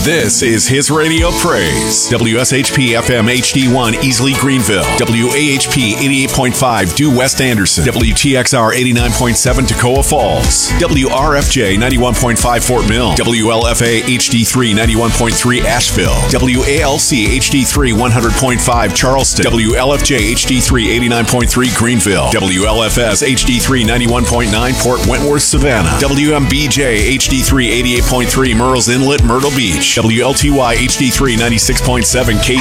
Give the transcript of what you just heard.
This is his radio praise. WSHP FM HD1 Easley Greenville. WAHP 88.5 Due West Anderson. WTXR 89.7 Toccoa Falls. WRFJ 91.5 Fort Mill. WLFA HD3 91.3 Asheville. WALC HD3 100.5 Charleston. WLFJ HD3 89.3 Greenville. WLFS HD3 91.9 Port Wentworth Savannah. WMBJ HD3 88.3 Murrells Inlet Myrtle Beach. WLTY HD3 96.7 Case